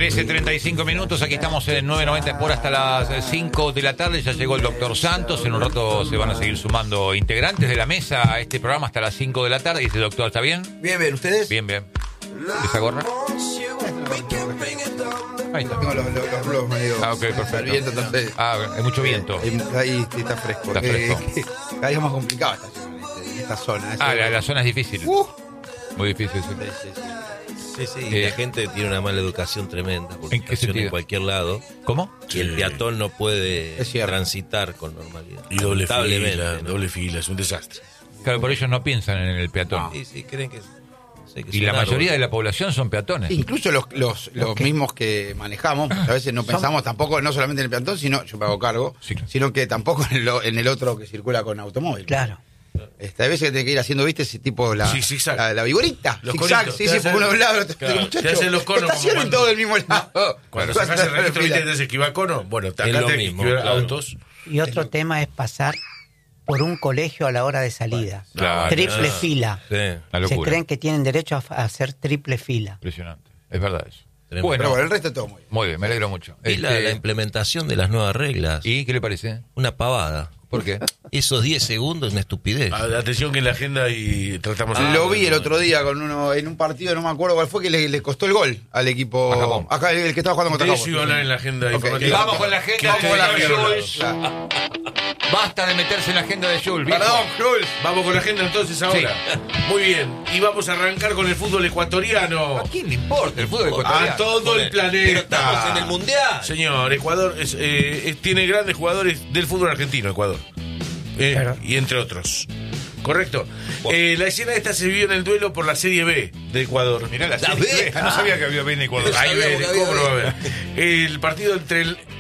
13:35 minutos, aquí estamos en 990 por hasta las 5 de la tarde. Ya llegó el doctor Santos. En un rato se van a seguir sumando integrantes de la mesa a este programa hasta las 5 de la tarde. Dice, doctor, ¿está bien? Bien, ¿ustedes? Bien. ¿Esa gorra? Ahí está. Tengo los rulos medio... Ok, perfecto. El viento, entonces... hay mucho viento. Ahí está fresco. Está fresco. Cada día es más complicado esta zona. La zona es difícil. Muy difícil, sí. Sí, y la gente tiene una mala educación tremenda. Porque ¿En qué sentido? En cualquier lado. ¿Cómo? Y el peatón no puede transitar con normalidad. Y doble fila, es un desastre. Claro, por ellos no piensan en el peatón. Sí, creen que... Y la mayoría de la población son peatones. Incluso los mismos que manejamos, a veces no pensamos tampoco, no solamente en el peatón, sino, yo me hago cargo, sino que tampoco en el otro que circula con automóvil. Claro. A veces que tiene que ir haciendo, ¿viste? Ese tipo, la vigorita. Los zigzag, conitos. sí, por un lado. Te hacen los conos. Estacionen todo del mismo lado. Cuando sacas el registro, ¿viste? Te esquiva cono. Bueno, acá lo te mismo, esquiva claro. autos. Y otro tema es pasar por un colegio a la hora de salida. Claro. Triple fila. Sí. Una Se locura. creen que tienen derecho a hacer triple fila. Impresionante. Es verdad eso. Tremendo. Pero bueno, el resto todo muy bien. Muy bien, me alegro mucho. Y la implementación de las nuevas reglas. ¿Y qué le parece? Una pavada. ¿Por qué? Esos 10 segundos es una estupidez. Atención que en la agenda y tratamos... Lo vi el otro día con uno en un partido, no me acuerdo cuál fue, que le costó el gol al equipo. A Japón. Acá el que estaba jugando contra De Japón. eso iba a hablar en la agenda Ok. informativa. Vamos con la agenda Que de te diga Jules. bien. Basta de meterse en la agenda de Jules. viejo. Perdón, Jules. Vamos con la agenda entonces ahora. Muy bien. Y vamos a arrancar con el fútbol ecuatoriano. ¿A quién le importa el fútbol ecuatoriano? A todo el planeta. Pero estamos en el Mundial. Señor, Ecuador tiene grandes jugadores del fútbol argentino, Ecuador. Y entre otros. ¿Correcto? La escena esta se vivió en el duelo por la Serie B de Ecuador. Mirá la La serie B. B. No sabía que había B en Ecuador. No Ahí sabía ven, que había ¿cómo no va a B? haber? El partido entre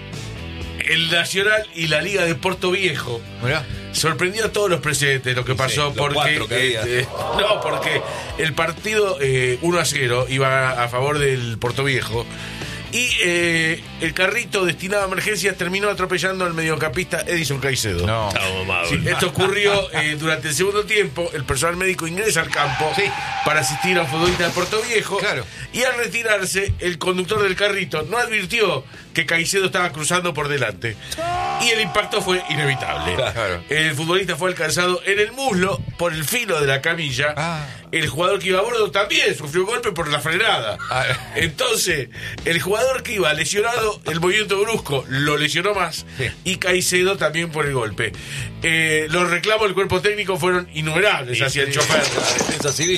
el Nacional y la Liga de Puerto Viejo Mirá. sorprendió a todos los presentes lo que pasó los porque cuatro que había. porque el partido 1-0 iba a favor del Puerto Viejo y el carrito destinado a emergencias terminó atropellando al mediocampista Edison Caicedo. No. Sí, esto ocurrió durante el segundo tiempo. El personal médico ingresa al campo para asistir a un futbolista de Puerto Viejo. Claro. Y al retirarse, el conductor del carrito no advirtió que Caicedo estaba cruzando por delante. Y el impacto fue inevitable. Claro. El futbolista fue alcanzado en el muslo por el filo de la camilla. Ah. El jugador que iba a bordo también sufrió un golpe por la frenada. Ah. Entonces, el jugador que iba lesionado, el movimiento brusco lo lesionó más. Sí. Y Caicedo también por el golpe. Los reclamos del cuerpo técnico fueron innumerables hacia el chofer. Defensa civil.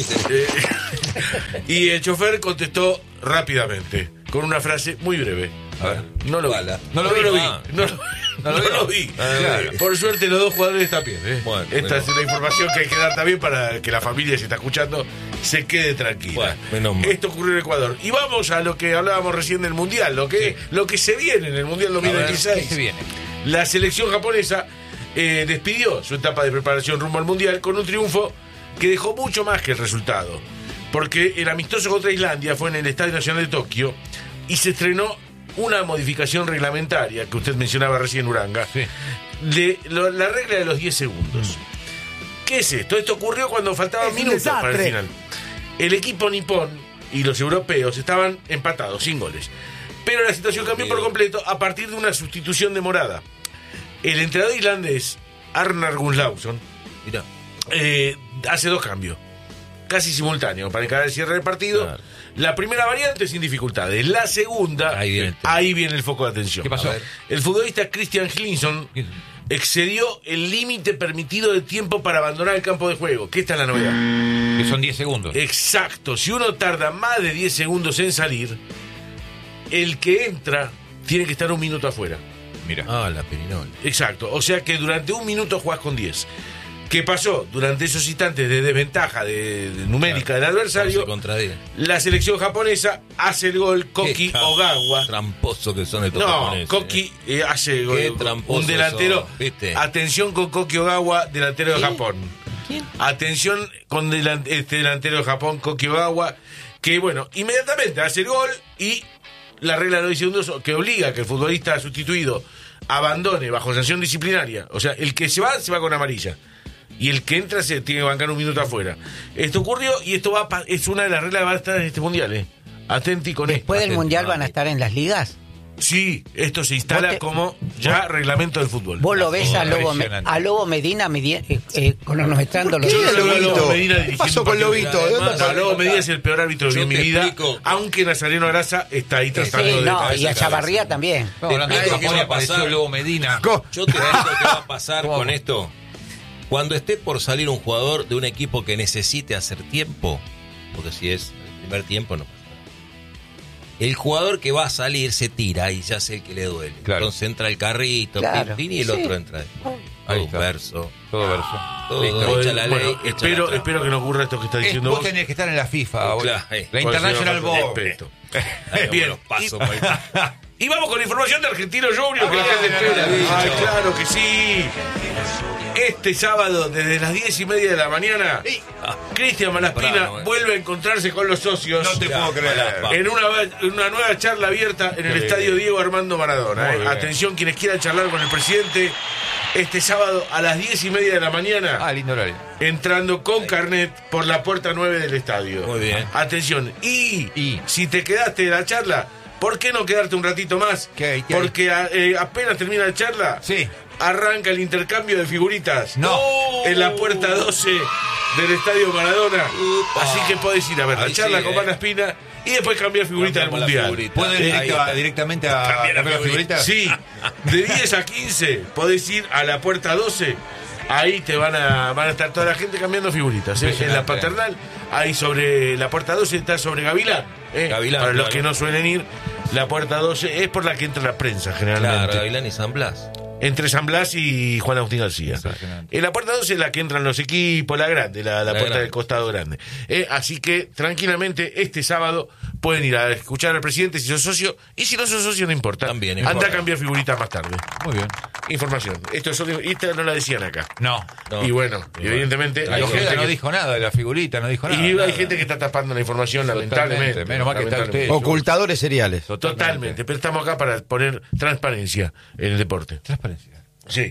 Y el chofer contestó rápidamente, con una frase muy breve. A ver. No lo vi. Bala. No lo vi. Ah. No lo vi. Claro. Por suerte los dos jugadores están bien. Bueno, Esta es la información que hay que dar también para que la familia, si está escuchando, se quede tranquila. Bueno, menos mal. Esto ocurrió en Ecuador. Y vamos a lo que hablábamos recién del Mundial, lo que se viene en el Mundial ¿Qué 2026. se viene? La selección japonesa despidió su etapa de preparación rumbo al Mundial con un triunfo que dejó mucho más que el resultado. Porque el amistoso contra Islandia fue en el Estadio Nacional de Tokio y se estrenó una modificación reglamentaria que usted mencionaba recién, Uranga, Sí. la regla de los 10 segundos. ¿Qué es esto? Esto ocurrió cuando faltaban Es un minutos para el desastre. final. El equipo nipón y los europeos estaban empatados, sin goles. Pero la situación cambió por completo a partir de una sustitución demorada. El entrenador islandés, Arnar Gunnlaugsson, Mirá. hace dos cambios, casi simultáneos, para encarar el cierre del partido. Claro. La primera variante sin dificultades. La segunda, Ahí viene el tema. ahí viene el foco de atención. ¿Qué pasó? A ver. El futbolista Christian Hlinson excedió el límite permitido de tiempo para abandonar el campo de juego. Que esta es la novedad. Que son 10 segundos. Exacto. Si uno tarda más de 10 segundos en salir, el que entra tiene que estar un minuto afuera. Mira. La Perinola. Exacto. O sea que durante un minuto jugás con 10. ¿Qué pasó? Durante esos instantes de desventaja de numérica del adversario, 11 contra 10. la selección japonesa hace el gol Koki Qué Ogawa. Tramposo que son estos No, japoneses. Koki hace el Qué gol. tramposos Un delantero. son, ¿viste? Atención con Koki Ogawa, delantero de Japón. ¿Quién? Atención con este delantero de Japón, Koki Ogawa, que bueno, inmediatamente hace el gol y la regla de los 10 segundos que obliga a que el futbolista sustituido abandone bajo sanción disciplinaria. O sea, el que se va con amarilla. Y el que entra se tiene que bancar un minuto afuera. Esto ocurrió y esto es una de las reglas que va a estar en este mundial. Atenti con Después esto. del Mundial van a estar en las ligas. Sí, esto se instala como ya reglamento del fútbol. Vos lo ves a Lobo Medina cronometrando los ¿Qué es Lobito? Medina ¿Qué pasó con Lobito? ¿De dónde No, Lobo Medina es el peor árbitro de mi vida, aunque Nazareno Araza está ahí tratando de... y a Chavarría también. Hablando de Japón, apareció Lobo Medina. Yo te digo qué va a pasar con esto. Cuando esté por salir un jugador de un equipo que necesite hacer tiempo, porque si es el primer tiempo no pasa nada. El jugador que va a salir se tira y ya sé el que le duele. Claro. Entonces entra el carrito, Claro. pin, y el otro entra. Ahí Todo está. verso. Todo verso. Todo, Listo. echa la ley, Bueno, echa la espero que no ocurra esto que está diciendo Vos vos. tenés que estar en la FIFA. vos. Claro, La International Board. Respeto. Ahí Bien. los pasos, Y vamos con información de Argentino Junior, que la gente espera. Ay, claro que sí. Este sábado, desde las 10:30 de la mañana, Cristian Malaspina Temprano, vuelve a encontrarse con los socios. No te puedo creer. En una nueva charla abierta en el estadio Diego Armando Maradona. Muy bien. Atención, quienes quieran charlar con el presidente, este sábado a las 10:30 de la mañana. Ah, lindo horario. Entrando con carnet por la puerta 9 del estadio. Muy bien. Atención. Y si te quedaste de la charla, ¿por qué no quedarte un ratito más? ¿Qué hay? Porque apenas termina la charla, Sí. arranca el intercambio de figuritas. No. En la puerta 12 del estadio Maradona. Upa. Así que podés ir a ver la Ahí charla sí, con Malaspina y después cambiar figuritas del Cambiamos la Mundial. figurita. ¿Puedo ir Ahí está. directamente a Cambiar la ver las figuritas? Sí, de 10 a 15 podés ir a la puerta 12. Ahí te van a estar toda la gente cambiando figuritas. En la Impresionante. paternal, ahí sobre la puerta 12 está sobre Gavilán. Gavilán, Para los claro. que no suelen ir, la puerta 12 es por la que entra la prensa generalmente. Claro, Gavilán y San Blas. Entre San Blas y Juan Agustín García. Impresionante. En la puerta 12 es la que entran los equipos, la grande, la puerta grande. del costado grande. Así que tranquilamente este sábado pueden ir a escuchar al presidente si sos socio, y si no sos socio no importa. También Anda importa. a cambiar figuritas más tarde. Muy bien. Información. Esta no la decían acá. No. No. Y bueno, evidentemente hay Ojeda gente, no que, dijo nada de la figurita, no dijo nada. y hay nada. gente que está tapando la información, Totalmente. lamentablemente. Menos mal que está Lamentablemente. usted. Ocultadores seriales. Totalmente, pero estamos acá para poner transparencia en el deporte. Transparencia. Sí.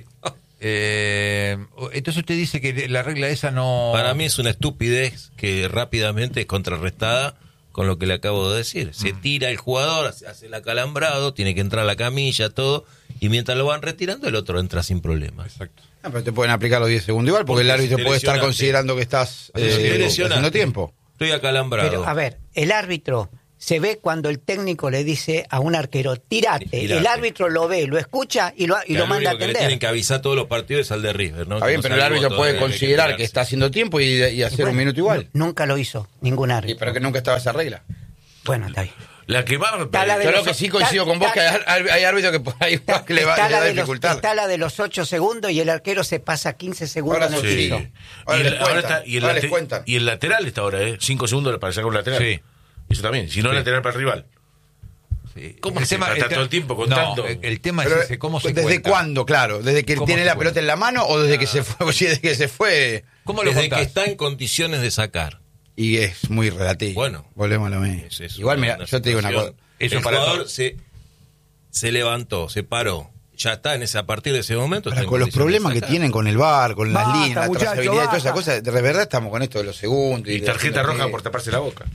Entonces usted dice que la regla esa no... Para mí es una estupidez que rápidamente es contrarrestada con lo que le acabo de decir. Se tira el jugador, se hace el acalambrado, tiene que entrar a la camilla, todo, y mientras lo van retirando, el otro entra sin problemas. Exacto. Ah, pero te pueden aplicar los 10 segundos igual, porque el árbitro si te puede estar lesionaste. considerando que estás Si te lesionaste. haciendo tiempo. Estoy acalambrado. Pero, a ver, el árbitro se ve cuando el técnico le dice a un arquero, tirate. Tirate. El árbitro lo ve, lo escucha y lo Que al manda a único que le atender. tienen que avisar todos los partidos es al de River, ¿no? Está Que bien, no pero el sabemos árbitro puede todavía, hay considerar que tirarse. está haciendo tiempo y hacer Bueno, un minuto igual. Nunca lo hizo ningún Y árbitro. pero que nunca estaba esa regla. Bueno, está bien. La que va Está la de Yo los- lo que sí coincido con vos, que hay árbitros que por ahí que le Está va a la de los- dificultar. está la de los 8 segundos y el arquero se pasa 15 segundos Ahora en el sí. piso. Ahora les cuentan, y el ahora les cuentan. y el lateral está ahora, 5 segundos para sacar un lateral. Sí. Eso también, si no Sí. lateral para el rival. Sí. ¿Cómo hace? Está todo el tiempo contando. No, el tema Pero, es ese, ¿cómo se ¿desde cuenta? cuándo, claro? ¿Desde que ¿Cómo tiene se la cuenta? pelota en la mano o desde que se fue? Si desde que se fue ¿Cómo lo Desde que contás? está en condiciones de sacar. y es muy relativo. Bueno. Volvemos a lo mismo. Es Igual, mira, una yo te digo una cosa. situación. Eso El para- jugador se levantó, se paró. Ya está a partir de ese momento. Ahora, está en con los condiciones de problemas que sacar. tienen con el VAR, con las Basta, líneas, la muchacho, trazabilidad y todas esas basta. cosas, de verdad estamos con esto de los segundos. Y de tarjeta haciendo roja qué. por taparse la boca.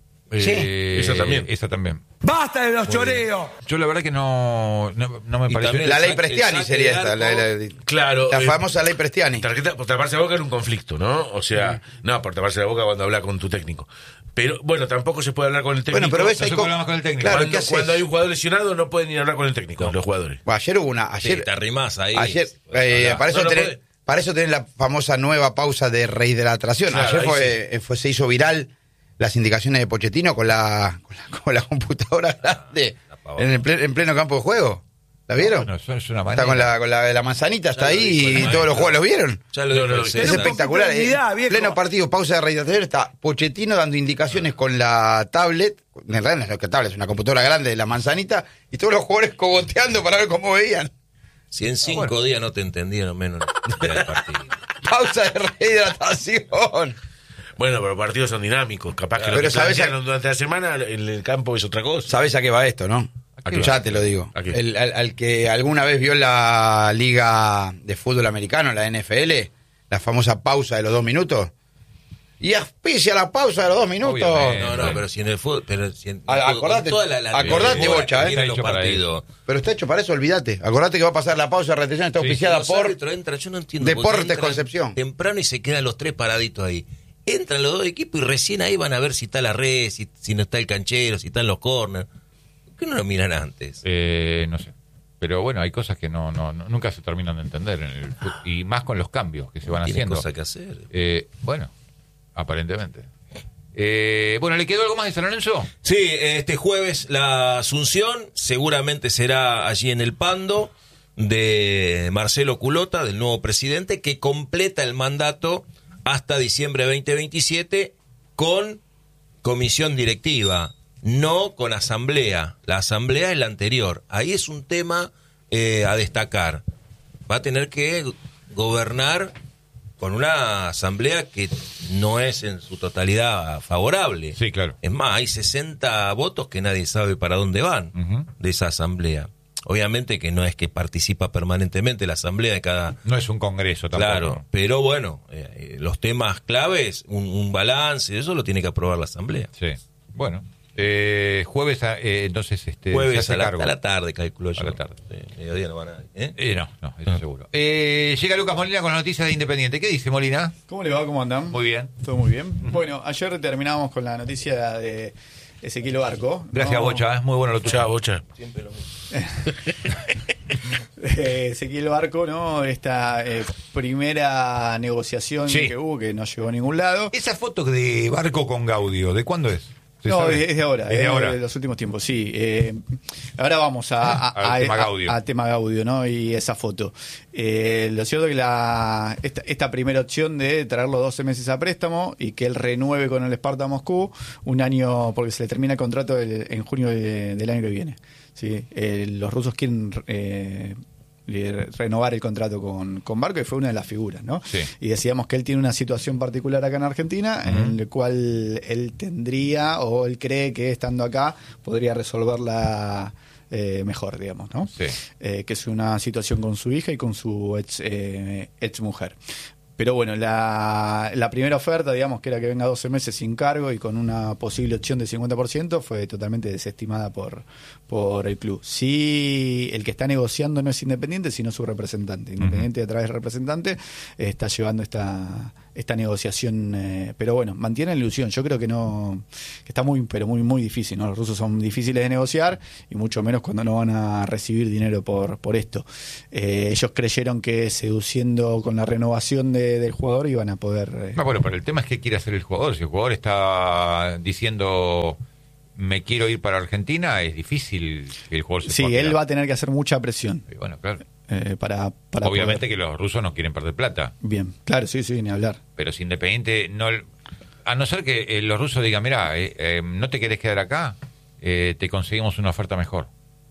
Eso también. Esa también. ¡Basta de los choreos! Yo la verdad que no me Y pareció... también La ley el Prestiani saque sería de esta. arco. Claro. La famosa ley Prestiani. Tarjeta por taparse la boca era un conflicto, ¿no? O sea, no, por taparse la boca cuando habla con tu técnico. Pero, bueno, tampoco se puede hablar con el técnico. Bueno, pero ves, No hay se co- puede hablar con el técnico. Claro, ¿qué cuando, haces? cuando hay un jugador lesionado no pueden ir a hablar con el técnico, los jugadores. Bueno, ayer hubo una. Sí, Ayer, te arrimás ahí. ayer Hola. para, eso No, no tenés, puede. para eso tenés la famosa nueva pausa de rehidratación. Claro, Ayer se hizo viral las indicaciones de Pochettino con la computadora grande La pavada. en pleno campo de juego. ¿La vieron? Bueno, eso es una manera. Está con la manzanita, está Ya lo ahí dijo el y maestro. todos los juegos los vieron. Ya lo No, dijo no, el no, Es César. Pero espectacular. complejidad, En viejo. pleno partido, pausa de rehidratación, está Pochettino dando indicaciones con la tablet. En realidad no es lo que tablet, es una computadora grande de la manzanita. Y todos los jugadores cogoteando para ver cómo veían. Si en 5 días no te entendieron menos del partido. Pausa de rehidratación. Bueno, pero los partidos son dinámicos. Capaz que Pero lo que sabes plantean durante la semana en el campo es otra cosa. ¿Sabes a qué va esto, no? ¿A qué Ya va? te lo digo. ¿A qué? Al que alguna vez vio la liga de fútbol americano, la NFL, la famosa pausa de los 2 minutos, y auspicia la pausa de los 2 minutos. Obviamente. No, pero si en el fútbol... Pero si en Acordate, con toda acordate, Bocha, que los Está hecho para partidos. Pero está hecho para eso, olvídate. Acordate que va a pasar la pausa de retención, está Sí, auspiciada Los por árbitros entran, yo no entiendo. porque Deportes entran Concepción. Temprano y se quedan los 3 paraditos ahí. Entran los 2 equipos y recién ahí van a ver si está la red, si no está el canchero, si están los corners. ¿Por qué no lo miran antes? No sé. Pero bueno, hay cosas que nunca se terminan de entender en el fútbol, y más con los cambios que se van Tiene haciendo. cosas que hacer. Bueno, aparentemente. Bueno, ¿le quedó algo más de San Lorenzo? Sí, este jueves la asunción seguramente será allí en el Pando de Marcelo Culota, del nuevo presidente, que completa el mandato hasta diciembre 2027 con comisión directiva, no con asamblea. La asamblea es la anterior. Ahí es un tema a destacar. Va a tener que gobernar con una asamblea que no es en su totalidad favorable. Sí, claro. Es más, hay 60 votos que nadie sabe para dónde van de esa asamblea. Obviamente que no es que participa permanentemente la asamblea de cada... No es un congreso tampoco. Claro, pero bueno, los temas claves, un balance, eso lo tiene que aprobar la asamblea. Sí. Bueno, jueves, entonces se Jueves hace a la cargo. tarde, calculo yo. A la tarde. Sí, mediodía no van a... No, eso seguro. Llega Lucas Molina con la noticia de Independiente. ¿Qué dice Molina? ¿Cómo le va? ¿Cómo andan? Muy bien. Todo muy bien. Bueno, ayer terminamos con la noticia de Ezequiel Barco. Gracias, ¿no? Bocha. Es muy bueno lo tuyo. Chao, Bocha. Siempre lo mismo. Ezequiel Barco, ¿no? Esta primera negociación Sí. que hubo, que no llegó a ningún lado. Esa foto de Barco con Gaudio, ¿de cuándo es? ¿Se No, sabe? es de ahora, Es de ahora. de los últimos tiempos, sí. Ahora vamos Al tema Gaudio. a tema Gaudio, ¿no? Y esa foto. Lo cierto es que esta primera opción de traerlo 12 meses a préstamo y que él renueve con el Sparta Moscú un año, porque se le termina el contrato en junio del año que viene. ¿Sí? Los rusos quieren renovar el contrato con Barco y fue una de las figuras, ¿no? Sí. Y decíamos que él tiene una situación particular acá en Argentina en la cual él tendría o él cree que estando acá podría resolverla mejor, digamos, ¿no? Sí. Que es una situación con su hija y con su ex mujer. Pero bueno, la primera oferta, digamos, que era que venga 12 meses sin cargo y con una posible opción de 50%, fue totalmente desestimada por el club. Sí, el que está negociando no es Independiente, sino su representante. Independiente, a través del representante, está llevando esta negociación, pero bueno, mantiene la ilusión. Yo creo que está muy difícil, ¿no? Los rusos son difíciles de negociar y mucho menos cuando no van a recibir dinero por esto. Ellos creyeron que seduciendo con la renovación del jugador iban a poder... Bueno, pero el tema es qué quiere hacer el jugador. Si el jugador está diciendo me quiero ir para Argentina, es difícil que el jugador se Sí, pueda él quedar. va a tener que hacer mucha presión Y bueno, claro. para Obviamente poder- que los rusos no quieren perder plata, Bien, claro, sí, ni hablar. pero si Independiente no... A no ser que los rusos digan, mira, no te querés quedar acá, te conseguimos una oferta mejor.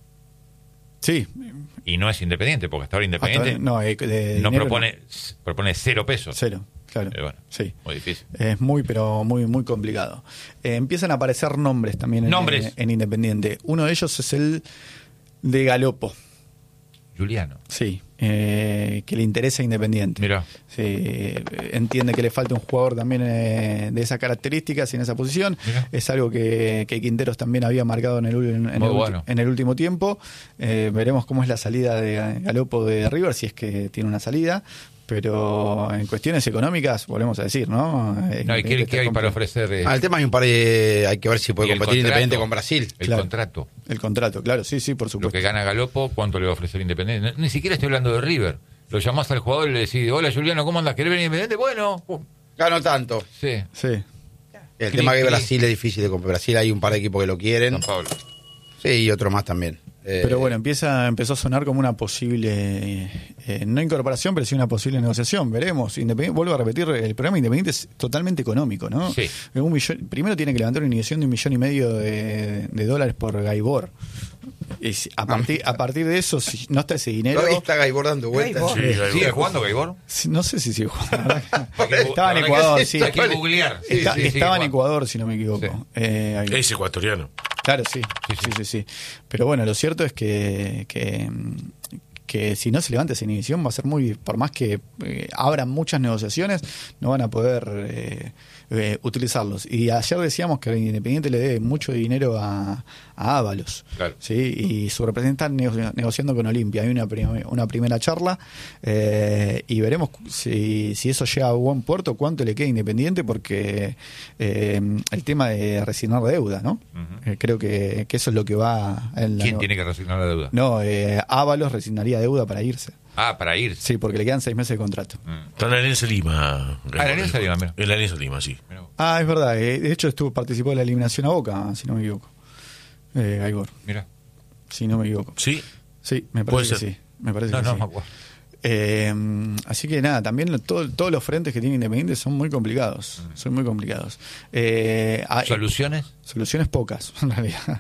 Sí. Y no es Independiente, porque hasta ahora Independiente No, no propone 0 pesos. Cero, claro. Bueno, Sí. muy difícil. Es muy complicado. Empiezan a aparecer nombres también Nombres. en Independiente. Uno de ellos es el de Galopo, Juliano. sí, que le interesa a Independiente. Mira. Sí, entiende que le falta un jugador también de esas características y en esa posición. Mirá. Es algo que Quinteros también había marcado en Bueno. el último tiempo. Veremos cómo es la salida de Galopo de River, si es que tiene una salida. Pero en cuestiones económicas, volvemos a decir, ¿no? No, ¿y qué hay para ofrecer? El tema hay un par de... Hay que ver si Y puede el competir contrato. Independiente con Brasil. El Claro. contrato. El contrato, claro, sí, por Lo supuesto. que gana Galopo, ¿cuánto le va a ofrecer Independiente? Ni siquiera estoy hablando de River. Lo llamás al jugador y le decís, hola Juliano, ¿cómo andas? ¿Querés venir Independiente? Bueno, Gano tanto. sí. Sí. El Cri, tema que cri. Brasil es difícil de comprar. Brasil hay un par de equipos que lo quieren. San Pablo. Sí, y otro más también. Pero bueno, empezó a sonar como una posible, no incorporación, pero sí una posible negociación. Veremos. Vuelvo a repetir, el programa Independiente es totalmente económico, ¿no? Sí. Primero tiene que levantar una inyección de $1,5 millones de dólares por Gaibor. A partir de eso, si no está ese dinero... Todavía está Gaibor dando vueltas. Gaibor. Sí, Gaibor. ¿Sigue jugando Gaibor? No sé si sigue jugando. la verdad que- Hay que- Estaba en la verdad que Ecuador, sí, sí. Hay que googlear. Sí, Estaba en jugando. Ecuador, si no me equivoco. Sí. Ahí. Es ecuatoriano. Claro, sí. Pero bueno, lo cierto es que que si no se levanta esa inhibición va a ser muy, por más que abran muchas negociaciones, no van a poder utilizarlos. Y ayer decíamos que el Independiente le debe mucho dinero a Ábalos, Claro. ¿sí? Y su representante negociando con Olimpia. Hay una primera charla y veremos si eso llega a buen puerto, cuánto le queda a Independiente, porque el tema de resignar deuda, ¿no? Creo que eso es lo que va en la ¿Quién tiene que resignar la deuda? No, Ábalos resignaría deuda para irse. Ah, para irse. Sí, porque le quedan 6 meses de contrato. Está en la Alianza Lima. Ah, la Alianza Lima, mira. En la Alianza Lima, sí. Ah, es verdad. De hecho, participó de la eliminación a Boca, si no me equivoco. Gaibor, Mira. si no me equivoco. Sí. Sí, me Puede parece que ser. sí. Me parece No, que no sí. me acuerdo. Así que nada, también todos los frentes que tiene Independiente son muy complicados. Son muy complicados. ¿Soluciones? Soluciones pocas, en realidad.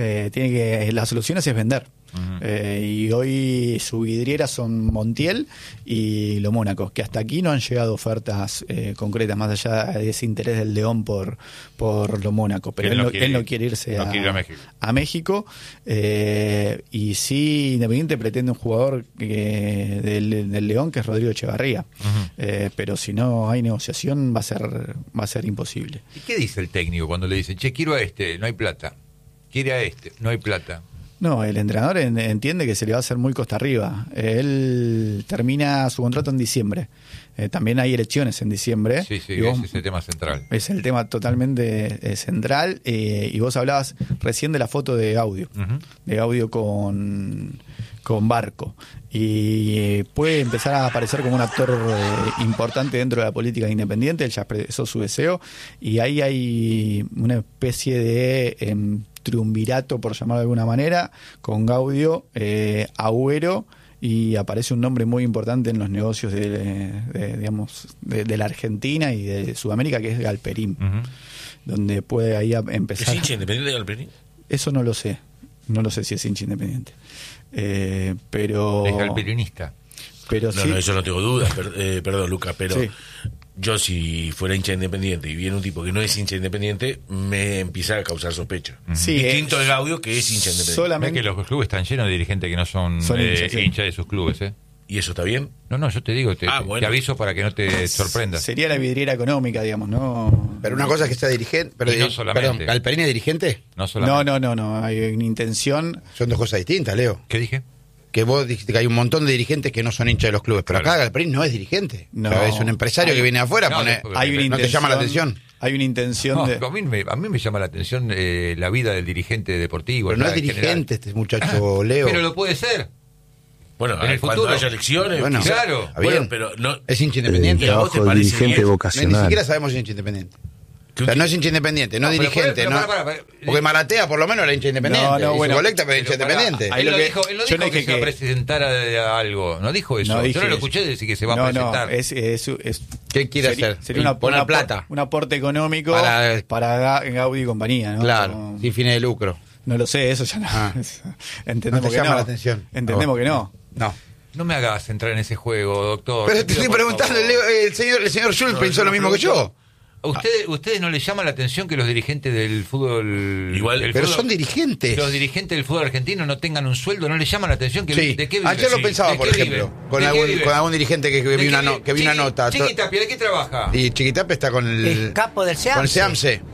Las soluciones es vender. Y hoy su vidriera son Montiel y Lo Mónaco, que hasta aquí no han llegado ofertas concretas, más allá de ese interés del León por Lo Mónaco. Pero él no quiere irse no quiere ir a México. Y sí, Independiente pretende un jugador del León, que es Rodrigo Echevarría. Pero si no hay negociación va a ser imposible. ¿Y qué dice el técnico cuando le dicen, che, quiero a este, no hay plata? Quiere a este, no hay plata. No, el entrenador entiende que se le va a hacer muy costa arriba. Él termina su contrato en diciembre. También hay elecciones en diciembre. Sí, Y vos- ese es el tema central. es el tema totalmente central. Y vos hablabas recién de la foto de Gaudio. De Gaudio con Barco. Y puede empezar a aparecer como un actor importante dentro de la política de Independiente. Él ya expresó su deseo. Y ahí hay una especie de triunvirato, por llamarlo de alguna manera, con Gaudio, Agüero, y aparece un nombre muy importante en los negocios de la Argentina y de Sudamérica, que es Galperín, donde puede ahí empezar. ¿Es hincha independiente de Galperín? Eso no lo sé si es hincha Independiente, pero Es galperinista. pero No, sí, no, eso no tengo dudas. Perdón, Lucas, pero Sí. yo si fuera hincha independiente y viene un tipo que no es hincha independiente, me empieza a causar sospecha. Sí, Distinto de Gaudio, que es hincha independiente. Ves solamente que los clubes están llenos de dirigentes que no son, Son hinchas, sí. hinchas de sus clubes, ¿eh? ¿Y eso está bien? No, yo te digo, te Bueno. aviso para que no te sorprendas. sería la vidriera económica, digamos, ¿no? Pero una cosa es que sea dirigente. Pero, Y no solamente. perdón, ¿Galperín es dirigente? No solamente. No, hay una intención. Son dos cosas distintas, Leo. ¿Qué dije? Que vos dijiste que hay un montón de dirigentes que no son hinchas de los clubes. Pero Claro. acá Galperín no es dirigente. No. O sea, es un empresario que viene de afuera. No, pone, porque- Hay una ¿No te llama la atención? Hay una intención No, de. a mí me llama la atención la vida del dirigente deportivo. Pero no la es en general. dirigente este muchacho, Leo. Pero lo puede ser. Bueno, En el cuando futuro. haya elecciones, Bueno, quizá- claro. Está Bueno, bien. pero no, Es hincha independiente. ¿y a vos te parece dirigente bien? Ni vocacional. siquiera sabemos si es hincha independiente. Que O un sea, no tipo- es hincha independiente, no, No, pero dirigente. pero ¿no? para. Porque Maratea por lo menos era hincha independiente. No, Hizo bueno. colecta, pero hincha Pero pará, independiente. Ahí Él lo no que- dijo, él no yo dijo no que dije se va a que- presentar a algo. No dijo eso. No Yo dije no lo eso. escuché decir que se va a No, presentar. es ¿Qué quiere sería, hacer? Sería Poner plata. un aporte económico Para- para Gaudí y compañía, ¿no? Claro, No, sin fines de lucro. no lo sé, eso ya no. Ah. Entendemos No te que llama no. la atención. Entendemos que no. No. No me hagas entrar en ese juego, doctor. Pero te pido, estoy por preguntando, favor. Leo, el señor Schultz No, pensó yo lo no mismo que yo. ¿A ustedes no les llama la atención que los dirigentes del fútbol... Igual, del Pero fútbol- son dirigentes. Los dirigentes del fútbol argentino no tengan un sueldo, ¿no les llama la atención? Sí. ¿De qué viven? Ayer lo Sí. pensaba, ¿De por qué ejemplo, viven? con ¿De qué algún, viven? con algún dirigente que ¿De vi qué una, viven? que vi una nota. Chiquitapia, ¿de qué trabaja? Y Chiquitapia está con El capo del con el SEAMSE. SEAMSE.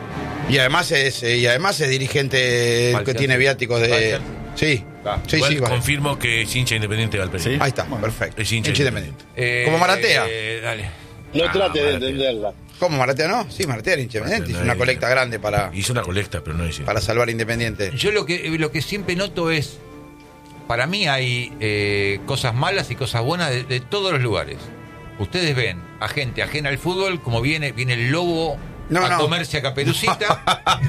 Y además es dirigente Vale, que tiene Seamse. viáticos Vale, de... Seamse. Sí, Va. sí, Igual sí. vale. confirmo que es hincha independiente de Galperín. Sí. Ahí está, Bueno, perfecto. es hincha independiente. Como Maratea. Dale. No trate de Maratea. entenderla. ¿Cómo, Maratea no? Sí, Maratea era hincha independiente. Hizo una colecta grande Hizo una colecta, pero no es para salvar Independiente. Yo lo que siempre noto es, para mí hay cosas malas y cosas buenas de todos los lugares. Ustedes ven a gente ajena al fútbol, como viene el lobo No, a no. comerse a Caperucita,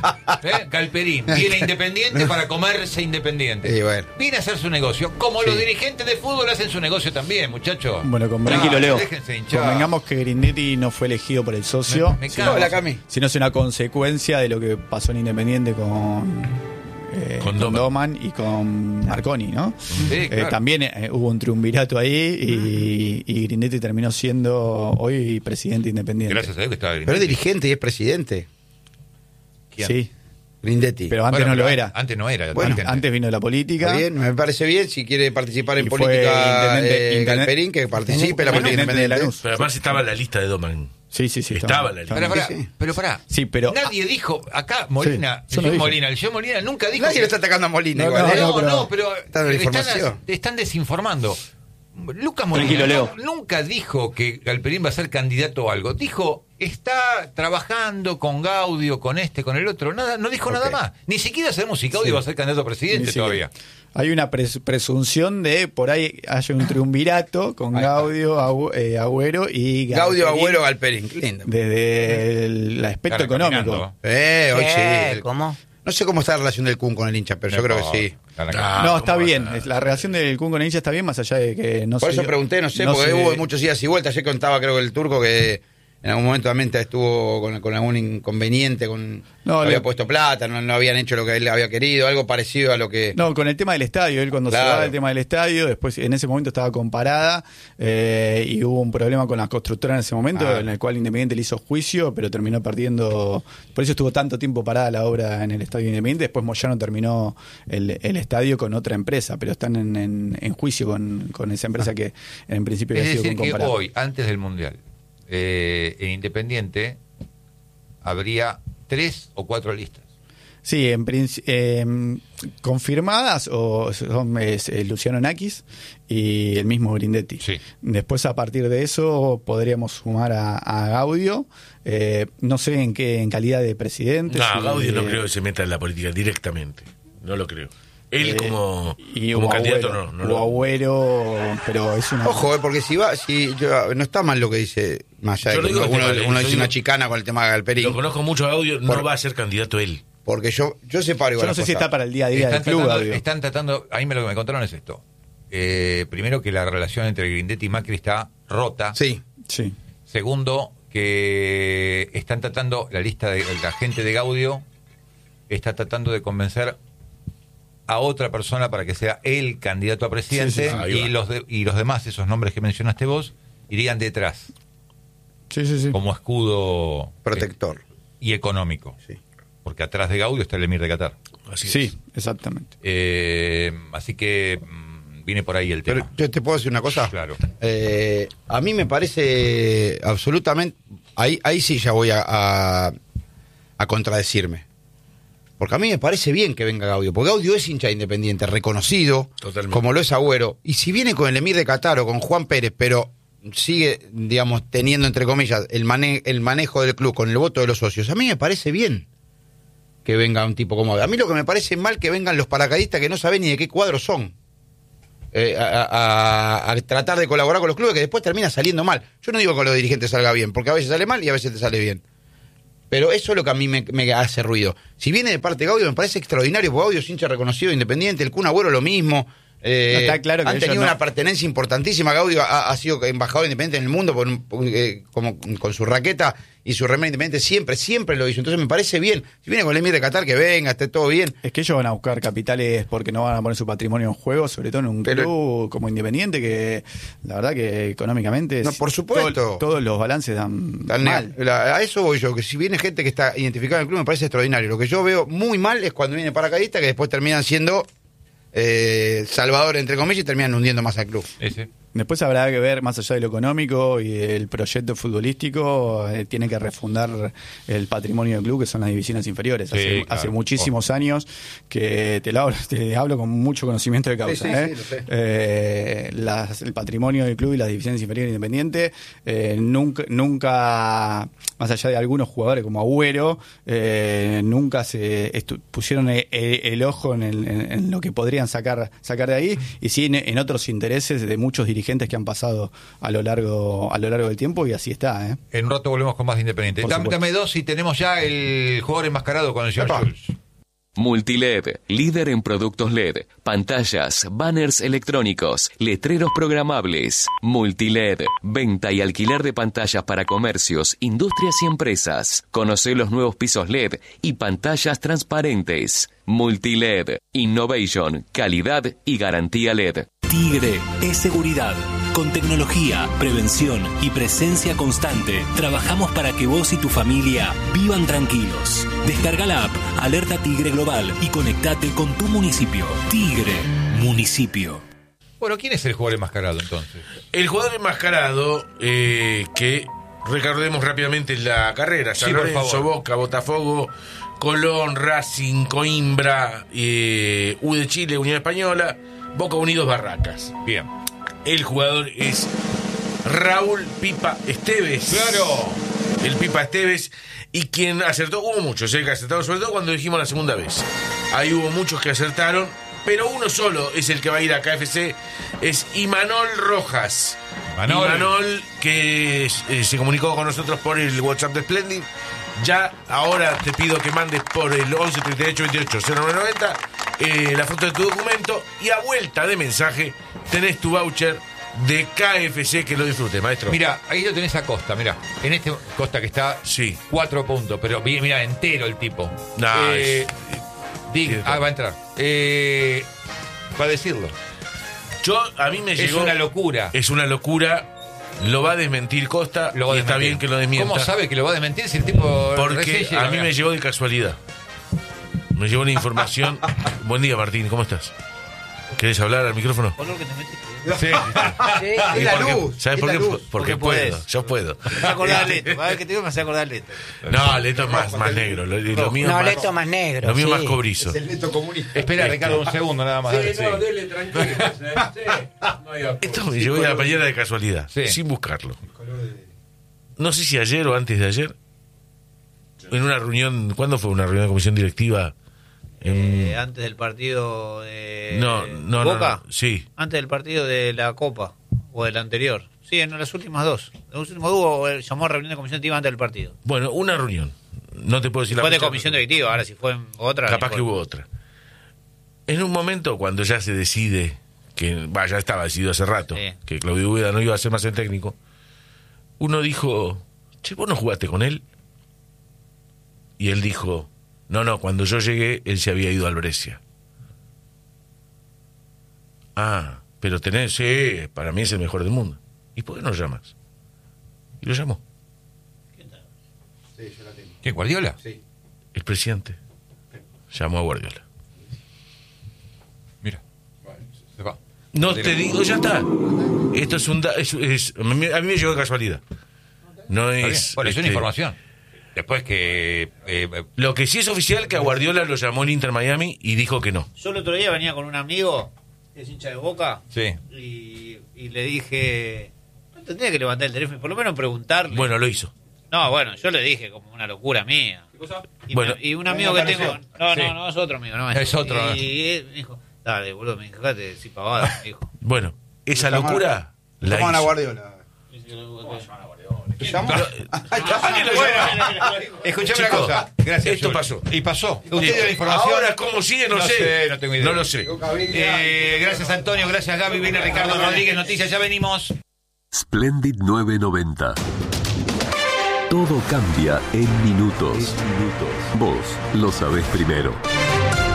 Galperín, viene Independiente para comerse Independiente. Y bueno. Viene a hacer su negocio, como los dirigentes de fútbol hacen su negocio también, muchachos. Bueno, Dale, tranquilo, Leo. déjense hinchar. Convengamos que Grindetti no fue elegido por el socio, Me No, cago. la Cami. sino es una consecuencia de lo que pasó en Independiente con Doman y con Marconi, ¿no? Sí, claro. También hubo un triunvirato ahí y Grindetti terminó siendo hoy presidente independiente. Gracias a Dios que estaba Pero es dirigente y es presidente. ¿Quién? Sí. Grindetti. Pero antes no lo era. Antes no era. Bueno, Antes vino de la política. Está bien, me parece bien. Si quiere participar en Y fue política intendente- Galperín, que participe en la política intendente de independiente. Lanús. Pero además estaba en la lista de Doman. Sí. Estaba en la lista. Pero pará. Sí, pero- Nadie dijo, acá Molina, Sí, yo no dije. el señor Molina nunca dijo. Nadie que- lo está atacando a Molina No, igual. No, pero Está dando la información. están desinformando. Lucas Molina Tranquilo, Leo. nunca dijo que Galperín va a ser candidato a algo. Dijo, está trabajando con Gaudio, con con el otro. Nada, no dijo nada más. Ni siquiera sabemos si Gaudio va a ser candidato a presidente Ni siquiera. todavía. Hay una presunción de por ahí haya un triunvirato con Gaudio, Agüero y Gaudio, Galperín Agüero, Galperín. Qué lindo. desde el aspecto Están económico. caminando. Hoy ¿Qué? sí. ¿Cómo? No sé cómo está la relación del Kun con el hincha, pero yo creo que sí. No, está bien. La relación del Kun con el hincha está bien, más allá de que no Por se eso dio- pregunté, no sé, no porque se- hubo muchos días y vueltas. Ayer contaba, creo que el turco, que en algún momento también estuvo con algún inconveniente, No, había le- puesto plata, no habían hecho lo que él había querido, algo parecido a lo que... No, con el tema del estadio, él cuando se Claro. va del tema del estadio, después en ese momento estaba con Parada y hubo un problema con la constructora en ese momento, en el cual Independiente le hizo juicio, pero terminó perdiendo, por eso estuvo tanto tiempo parada la obra en el estadio Independiente, después Moyano terminó el estadio con otra empresa, pero están en juicio con esa empresa que en principio Es había sido decir, con que Parada. hoy, antes del Mundial, en Independiente habría 3 o 4 listas. Sí, confirmadas son Luciano Nakis y el mismo Grindetti. Sí. Después, a partir de eso, podríamos sumar a Gaudio. No sé en calidad de presidente. No, si- Gaudio no creo que se meta en la política directamente. No lo creo. Él como o candidato Agüero, no o lo... Agüero, pero es una... Ojo, porque no está mal lo que dice, más allá Yo de no que digo que uno, esté mal, uno yo dice digo- una chicana con el tema de Galperín, Lo conozco mucho a Gaudio, no va a ser candidato él. porque yo separo igual Yo no las sé si cosas. está para el día a día del Están club, tratando, Gaudio. están tratando, a mí lo que me contaron es esto. Primero, que la relación entre Grindetti y Macri está rota. Sí, Sí. Segundo, que están tratando, la gente de Gaudio está tratando de convencer a otra persona para que sea el candidato a presidente, Sí, sí, ahí va. y los demás, esos nombres que mencionaste vos, irían detrás Sí. como escudo protector. y económico. Sí. Porque atrás de Gaudio está el emir de Qatar. Así Sí, es. exactamente. Así que viene por ahí el tema. Pero yo te puedo decir una cosa. Claro. A mí me parece absolutamente... Ahí sí ya voy a contradecirme. Porque a mí me parece bien que venga Gaudio. Porque Gaudio es hincha de Independiente, reconocido, Totalmente. como lo es Agüero. Y si viene con el emir de Qatar o con Juan Pérez, pero sigue, digamos, teniendo, entre comillas, el manejo del club con el voto de los socios, a mí me parece bien que venga un tipo como... A mí lo que me parece mal que vengan los paracaidistas que no saben ni de qué cuadro son. A tratar de colaborar con los clubes, que después termina saliendo mal. Yo no digo que los dirigentes salga bien, porque a veces sale mal y a veces te sale bien. Pero eso es lo que a mí me hace ruido. Si viene de parte de Gaudio, me parece extraordinario, porque Gaudio es hincha reconocido, Independiente, el Kun Agüero lo mismo. Está claro que han ellos tenido no- una pertenencia importantísima. Gaudio ha sido embajador independiente en el mundo como con su raqueta y su remera independiente, siempre lo hizo. Entonces me parece bien. Si viene con el emir de Qatar, que venga, esté todo bien. Es que ellos van a buscar capitales porque no van a poner su patrimonio en juego, sobre todo en un Pero- club como Independiente, que la verdad que económicamente No, por supuesto. todos los balances dan mal. A eso voy yo, que si viene gente que está identificada en el club me parece extraordinario. Lo que yo veo muy mal es cuando viene paracaidista, que después terminan siendo salvador, entre comillas, y terminan hundiendo más al club. Ese. Después habrá que ver, más allá de lo económico y el proyecto futbolístico, tiene que refundar el patrimonio del club, que son las divisiones inferiores. Sí, Hace claro. muchísimos años que te hablo con mucho conocimiento de causa. Sí, lo sé. El patrimonio del club y las divisiones inferiores independientes nunca, más allá de algunos jugadores como Agüero, nunca se pusieron el ojo en lo que podrían sacar de ahí, y sí en otros intereses de muchos dirigentes que han pasado a lo largo del tiempo, y así está. En un rato volvemos con más de Independiente. Por Dame supuesto. 2 y tenemos ya el jugador enmascarado con el señor Epa. Schultz. Multiled, líder en productos LED, pantallas, banners electrónicos, letreros programables. Multiled, venta y alquiler de pantallas para comercios, industrias y empresas. Conoce los nuevos pisos LED y pantallas transparentes. Multiled, innovation, calidad y garantía LED. Tigre es seguridad. Con tecnología, prevención y presencia constante, trabajamos para que vos y tu familia vivan tranquilos. Descarga la app Alerta Tigre Global y conectate con tu municipio. Tigre, municipio. Bueno, ¿quién es el jugador enmascarado entonces? El jugador enmascarado, que recordemos rápidamente la carrera: San Lorenzo, Boca, Botafogo, Colón, Racing, Coimbra, U de Chile, Unión Española, Boca Unidos, Barracas. Bien. El jugador es Raúl Pipa Esteves. ¡Claro! El Pipa Esteves. Y quien acertó, hubo muchos que acertaron, sobre todo cuando dijimos la segunda vez. Ahí hubo muchos que acertaron, pero uno solo es el que va a ir a KFC. Es Imanol Rojas. Imanol, que se comunicó con nosotros por el WhatsApp de Splendid. Ya ahora te pido que mandes por el 11 38 28 0990 la foto de tu documento, y a vuelta de mensaje tenés tu voucher de KFC. Que lo disfrutes, maestro. Mira, ahí lo tenés a Costa, mira. En este Costa que está 4 puntos, pero mira, entero el tipo. Nice. Va a entrar. Para decirlo. A mí me llegó. Es una locura. Es una locura. Lo va a desmentir Costa. Y está bien que lo desmienta. ¿Cómo sabe que lo va a desmentir si el tipo... Porque a mí me llegó de casualidad. Me llegó una información. Buen día, Martín, ¿cómo estás? ¿Querés hablar al micrófono? ¿Por lo que te metiste? Sí. Es la luz. ¿Sabes por qué? Porque puedo. Yo puedo. Me hace acordar Leto. A ver que te digo, me hace acordar Leto. No, Leto es más negro. Lo mío no, más, Leto más negro. Lo mío más cobrizo. Es el Leto comunista. Espera, Ricardo, un segundo nada más. Dele tranquilo. Esto me llegó de la mañana de casualidad, sin buscarlo. No sé si ayer o antes de ayer, en una reunión. ¿Cuándo fue una reunión de comisión directiva? Antes del partido de Boca. No, sí. Antes del partido de la Copa o del anterior. Sí, en las últimas dos. En los últimos dos llamó a reunión de comisión directiva antes del partido. Bueno, una reunión. No te puedo decir la fecha. Fue de comisión directiva, ahora si fue otra. Capaz que hubo otra. En un momento, cuando ya se decide que ya estaba decidido hace rato, que Claudio Úbeda no iba a ser más el técnico, uno dijo: che, ¿vos no jugaste con él? Y él dijo: no, cuando yo llegué, él se había ido al Brescia. Pero sí, para mí es el mejor del mundo. ¿Y por qué no lo llamas? Y lo llamó. Sí, yo la tengo. ¿Quién, Guardiola? Sí. El presidente llamó a Guardiola. Mira. Se va. No te digo, ya está. Esto es a mí me llegó de casualidad. No es... Bueno, es una información. Después que... lo que sí es oficial, que a Guardiola lo llamó el Inter Miami y dijo que no. Yo el otro día venía con un amigo, que es hincha de Boca, sí, y le dije, no tendría que levantar el teléfono y por lo menos preguntarle. Bueno, lo hizo. No, bueno, yo le dije como una locura mía. ¿Qué cosa? Y un amigo que tengo... No, es otro amigo. No es otro. Y me dijo, dale, boludo, me dejate de decir pavada, me dijo. Bueno, esa locura la hizo. a Guardiola. Escuchame una cosa. Gracias. Esto pasó. Y pasó. Usted dio la información. Ahora, ¿cómo sigue? No sé. No tengo idea. No lo sé. Gracias, Antonio. Gracias, Gaby. Viene Ricardo Rodríguez. Noticias. Ya venimos. Splendid 990. Todo cambia en minutos. Vos lo sabés primero.